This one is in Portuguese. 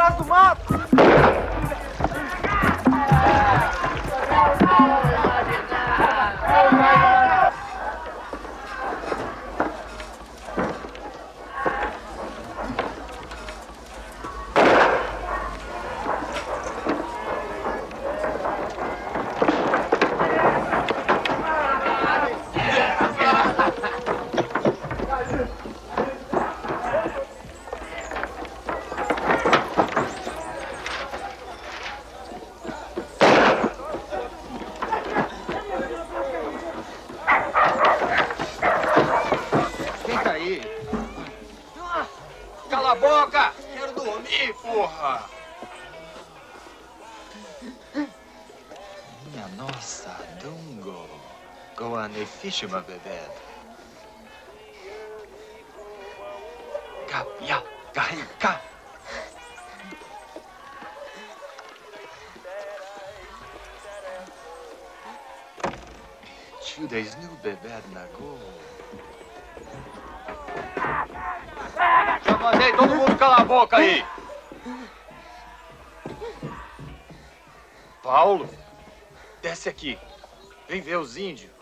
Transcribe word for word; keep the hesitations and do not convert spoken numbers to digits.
atrás do mato! Cala a boca! Quero dormir, porra! Minha nossa, Dungo. Go on e fish, my baby. Ka, ya, gai, ka. Tchudes nu bebed na go. Já mandei todo mundo calar a boca aí! Paulo, desce aqui. Vem ver os índios.